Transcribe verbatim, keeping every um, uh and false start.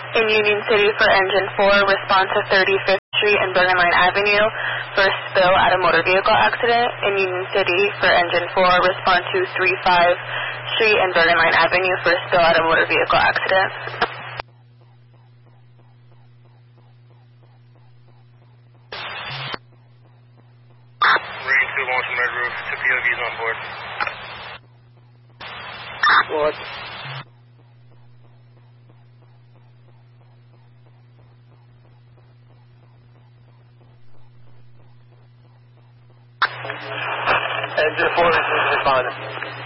In Union City for Engine four, respond to thirty-fifth Street and Bergen Line Avenue for a spill at a motor vehicle accident. In Union City for Engine four, respond to thirty-five Street and Bergen Line Avenue for a spill at a motor vehicle accident. Reading two one from Red Roof, two P O Vs on board. What? Engine four is responding.